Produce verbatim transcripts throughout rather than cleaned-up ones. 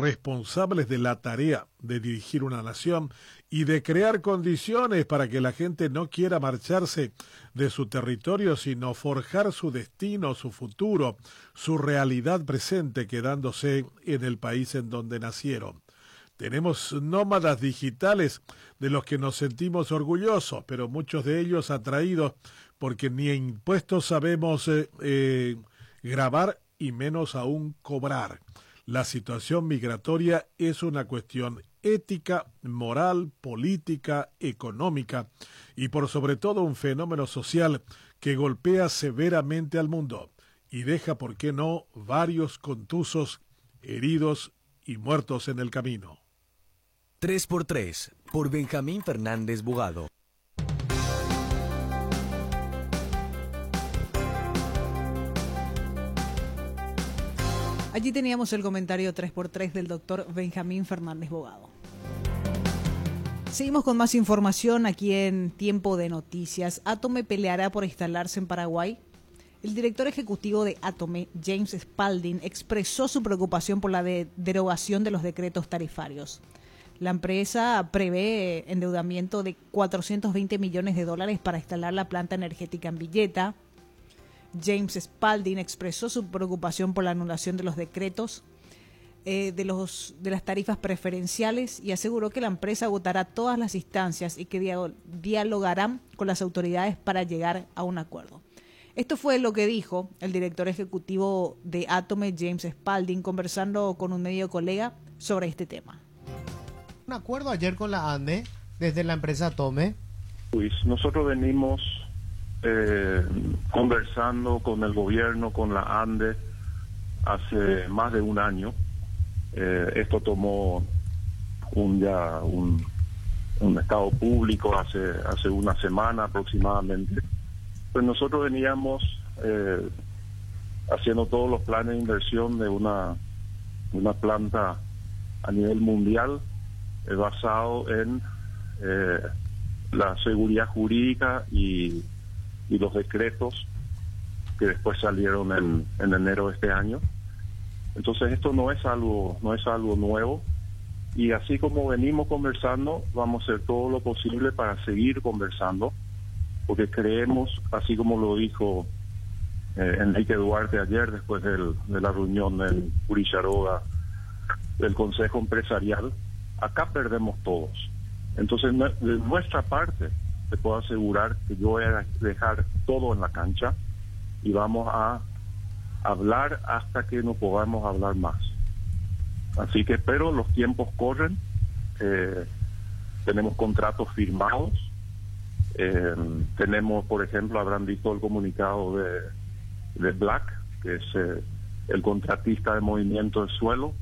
responsables de la tarea de dirigir una nación y de crear condiciones para que la gente no quiera marcharse de su territorio, sino forjar su destino, su futuro, su realidad presente, quedándose en el país en donde nacieron. Tenemos nómadas digitales de los que nos sentimos orgullosos, pero muchos de ellos atraídos porque ni impuestos sabemos eh, eh, grabar y menos aún cobrar. La situación migratoria es una cuestión ética, moral, política, económica y por sobre todo un fenómeno social que golpea severamente al mundo y deja, por qué no, varios contusos, heridos y muertos en el camino. tres por tres, por Benjamín Fernández Bogado. Allí teníamos el comentario tres por tres del doctor Benjamín Fernández Bogado. Seguimos con más información aquí en Tiempo de Noticias. Atome peleará por instalarse en Paraguay. El director ejecutivo de Atome, James Spalding, expresó su preocupación por la de derogación de los decretos tarifarios. La empresa prevé endeudamiento de cuatrocientos veinte millones de dólares para instalar la planta energética en Villeta. James Spalding expresó su preocupación por la anulación de los decretos eh, de, los, de las tarifas preferenciales y aseguró que la empresa agotará todas las instancias y que dia- dialogarán con las autoridades para llegar a un acuerdo. Esto fue lo que dijo el director ejecutivo de Atome, James Spalding, conversando con un medio colega sobre este tema. Un acuerdo ayer con la ANDE desde la empresa Atome. Pues nosotros venimos eh, conversando con el gobierno, con la ANDE, hace más de un año. Eh, esto tomó un ya un, un estado público hace hace una semana aproximadamente. Pues nosotros veníamos eh, haciendo todos los planes de inversión de una una planta a nivel mundial eh, basado en eh, la seguridad jurídica y, y los decretos que después salieron en, en enero de este año. Entonces esto no es algo no es algo nuevo, y así como venimos conversando, vamos a hacer todo lo posible para seguir conversando, porque creemos, así como lo dijo eh, Enrique Duarte ayer después del, de la reunión en Uricharoga del Consejo Empresarial, acá perdemos todos. Entonces, de nuestra parte, te puedo asegurar que yo voy a dejar todo en la cancha y vamos a hablar hasta que no podamos hablar más. Así que, pero los tiempos corren, eh, tenemos contratos firmados, eh, tenemos, por ejemplo, habrán visto el comunicado de, de Black, que es eh, el contratista de movimiento de suelo,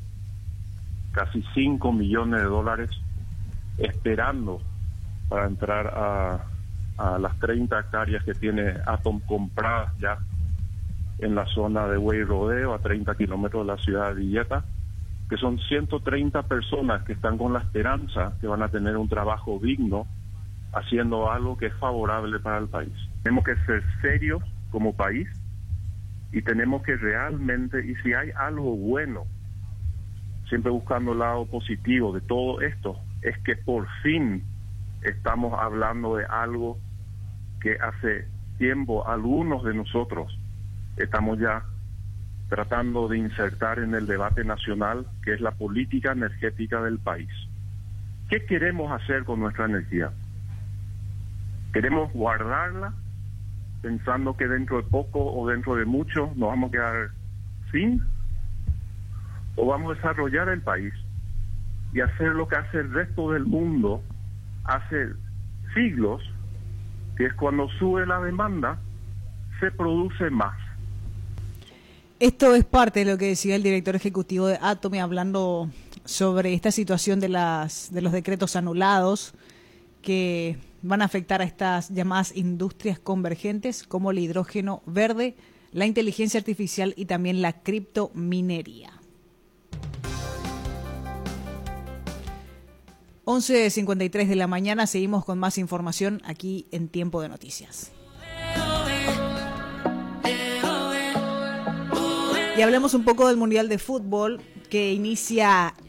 casi cinco millones de dólares esperando para entrar a, a las treinta hectáreas que tiene Atom compradas ya en la zona de Güey Rodeo, a treinta kilómetros de la ciudad de Villeta, que son ciento treinta personas que están con la esperanza que van a tener un trabajo digno haciendo algo que es favorable para el país. Tenemos que ser serios como país y tenemos que realmente, y si hay algo bueno, siempre buscando el lado positivo de todo esto, es que por fin estamos hablando de algo que hace tiempo algunos de nosotros estamos ya tratando de insertar en el debate nacional, que es la política energética del país. ¿Qué queremos hacer con nuestra energía? ¿Queremos guardarla pensando que dentro de poco o dentro de mucho nos vamos a quedar sin? ¿O vamos a desarrollar el país y hacer lo que hace el resto del mundo hace siglos, que es cuando sube la demanda, se produce más? Esto es parte de lo que decía el director ejecutivo de Atome, hablando sobre esta situación de las de los decretos anulados que van a afectar a estas llamadas industrias convergentes como el hidrógeno verde, la inteligencia artificial y también la criptominería. once cincuenta y tres de la mañana, seguimos con más información aquí en Tiempo de Noticias. Y hablemos un poco del Mundial de Fútbol que inicia